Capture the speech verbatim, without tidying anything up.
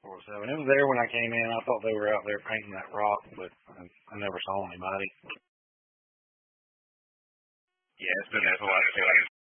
four oh seven. It was there when I came in. I thought they were out there painting that rock, but I, I never saw anybody. Yeah, it's been there for like, say, like